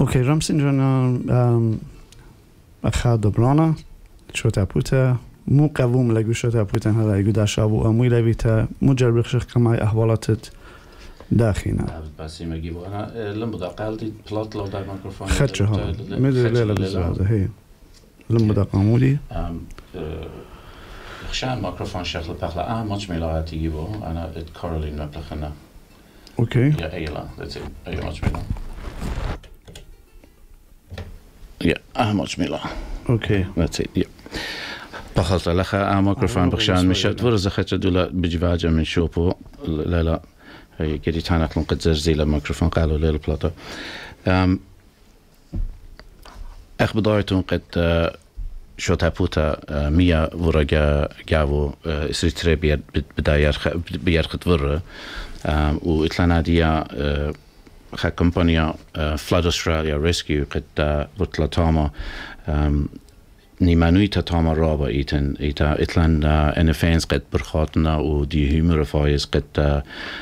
اوكي رمسين جانا اخذ دبرانا شو تابوتا مو قوم لقو شو تابوتا هذا يقول داشابو اموي لبيتا مجرب خشخ كما احوالات داخلنا بس ما اجيبه انا لما دا قالتي بلاط لو دا ميكروفون خدشها مدري ليلة بزاده هي لما دا قامودي خشان ميكروفون شغل بخلا ماتش ميلا تجيبه انا كارولين مبلغنا اوكي يا ايلا that's it اي ماتش ميلا يا ماتش ميلا اوكي that's it yeah بخلت لها ميكروفون بخشان مشت ورز خدت دولا بجواجه من شوبو لا هي كده تانك لنقد زرزي الميكروفون قالوا ليل بلاطة اخ بدايتون قد شو تابوتا مية ورقة جاوو سريتري بيرخد ورة وإتلانا ديا خا كمبانيا فلاد أستراليا ريسكيو قد بطلة تاما نيمانويتا تاما رابا إيتا إتلان إنفينز قد برخاتنا ودي هيمورفايز قد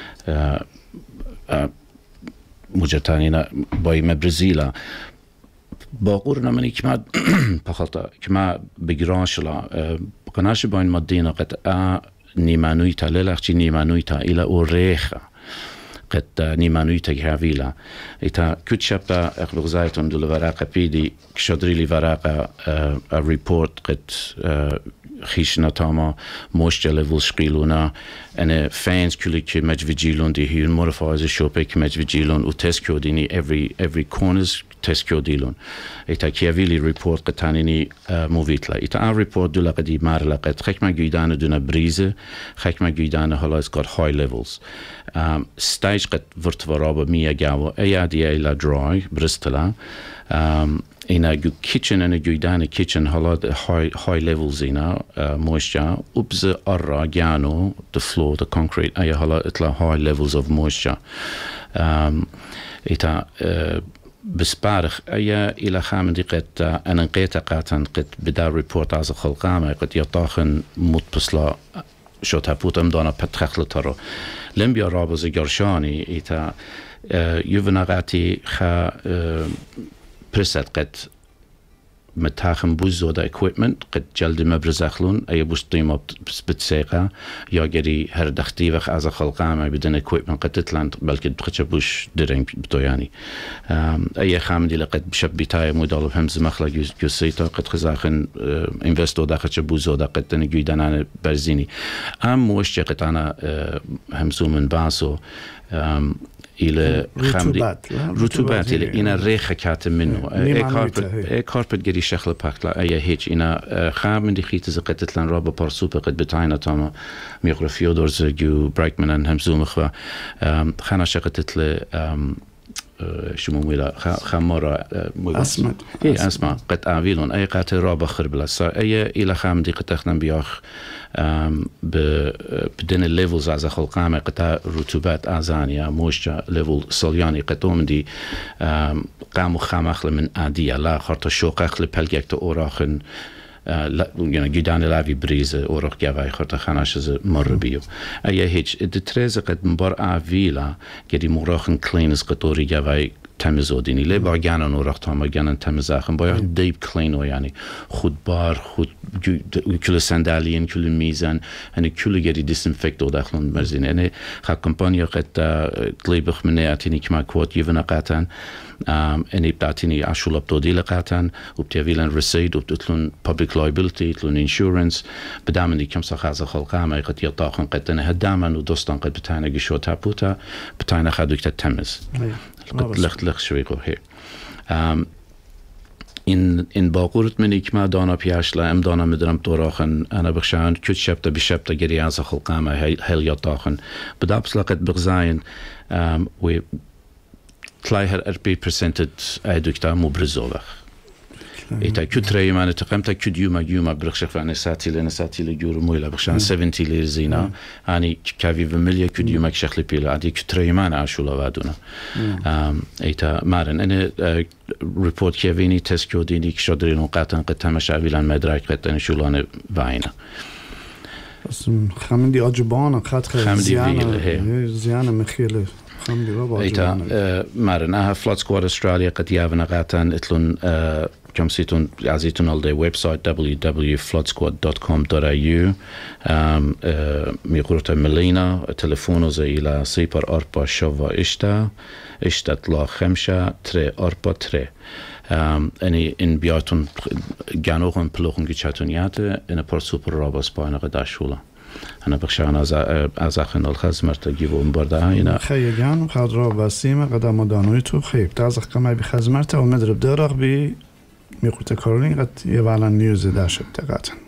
مجتانينا باي مبرزيلا باقورنا مني كما بخلطة كما بجراشلا بقناش باين مدينة قد نيمانويتا للأخشي نيمانويتا إلى أوريخا قد نيمانويتا جهافيلا إتا كتشبتا أخبر زايتون دول ورقة بيدي كشدري لي ورقة ريبورت قد خيشنا تاما موشجة ليفل شقيلونا أنا فانز كلي كي مجفجيلون دي هيون مورفايز شوبي كي مجفجيلون وتسكيو ديني every corners تسكيو ديلون إتا كيافيلي ريبورت قتانيني موفيتلا إتا ريبورت دولا قدي مارلا قد خيك ما جيدانا دونا بريزة خيك ما جيدانا هلا it's got high levels stage قد ورت ورابا مية جاوة أيادي إلا دراي برستلا اینا کیچن انا جویدان کیچن حالا high levels اینا moisture ubs arra جانو the floor the concrete ای حالا اطلاع high levels of moisture ایتا بسپارخ ای الى خامدی قد انا قیتا قاتن قد بدا ريبورت از خلقامه قد یطاخن متبسلا شو تابوتم دانا پتخخل ترو لمبیا رابز گرشانی ایتا یوناغاتی خا برسات قد متاخم بوزودا equipment قد جلد مبرزخلون أي بوستيمة بتسيقة يا جري هر دختيفخ از خلقامة بدون equipment قد تطلع بلكي بتخش بوش درين بتوياني أي خامدي لقد بشب بتاعي مودال همز مخلا جوسيتا قد خزاخن انفستو داخل بوزودا قد تنجيدان أنا برزيني موش قد أنا همزو من باسو إلى رطوبات إلى إنا ريخة كاتم منه كاربت جري شخل باكلا أي هيج إنا خامن دي خيت زقت لان رابا بارسوبة قد بتاعنا تاما ميغرا فيودورز جو برايكمان همزوم إخوة خانا شقت ل شو مويلا خمارة أسمع أسمع قد أعويلون أي قات رابا خربلا أي إلى خام دي قد أخنا بياخ بدن الليفلز از خلقامه قد رطوبات أزانيا موشجا ليفل سلياني قدوم دي قامو خام أخل من عادية لا خرطة شوق أخل بلجك تو أوراخن لا يعني جدان لاوي بريز أوراق جواي خرطة خاناش از مر بيو أي هيج الدتريز قد مبار أعويلا جدي مراخن كلينز قطوري جواي تمزوديني ليه باجانا نورخ تاما جانا تمزاخن باید دیپ کلینو یعنی خود بار خود کل سندالین کل میزان یعنی کل گری دیسینفکت و داخلون مرزین یعنی خا کمپانیا قد طلبخ مني اتینی کما کوت یونا قاتن یعنی بتاتینی عشول بتودیل قاتن و بتویلن رسید و بتطلون public liability تطلون insurance بدامنی کم سخاز خلقامه قد يطاقن قد نهدامن و دوستان قد بتاعنا جشوا تابوتا بتاعنا خدوك تتمز قد لخت شوي هيك in باقورت مني كما دانا بياشلا ام دانا مدرم توراخن انا بخشان كل شبته بشبته جري از خلقامه هل يطاخن بدابس لقد بغزاين و تلاي هر 40% ادوكتا مبرزوخ إذا كتري ما نتقمت كديوما برخشة فأنا ساتي لجور مويلا بخشان 70 ليرزينا أنا كافي بمليا كديوما كشخلي بيلا عادي كتري ما نعشولا وادونا إذا مارن أنا ريبورت كيفيني تسكيو ديني كشدرين وقاتن قد تمش عبيلان مدراك قد تنشولان باينا بس خامندي أجبانا خاطر زيانة مخيلة الحمد لله با ایتا مرنها فلود سکواد استرالیا قد یافنا قاتن اتلون كم سيتون عزيتون على ويب سايت www.floodsquad.com.au ميقولتا ملينا تلفونو زي إلى 04 شوا إشتا 5 3 4 3 أني إن بياتون جانوهم بلوخن جيشاتونياته إن بار سوبر رابس باينا قداشولا أنا بخشان از أخن الخزمرت جيبون برده اینا خیلی خد را بسیم قدم دانوی تو خیب تازه کمی بخزمرت و مدرب درق بی میقوت کارولین قد یه والا نیوز داشت تقاطن